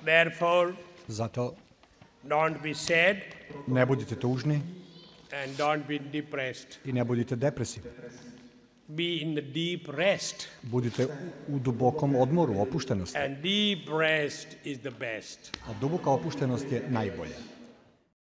Therefore, Zato don't be sad ne budite tužni and don't be depressed. i ne budite depresivni. Be in the deep rest. Budite u dubokom odmoru, opuštenosti. And deep rest is the best. A duboka opuštenost je najbolja.